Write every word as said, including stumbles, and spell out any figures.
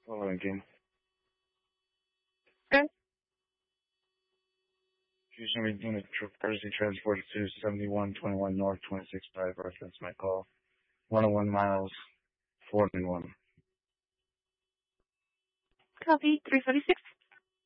Hello again. Okay. Houston Unit Thursday Transport to seventy-one twenty-one North twenty-six five. Reference my call. one oh one miles, forty-one. Copy. three forty-six.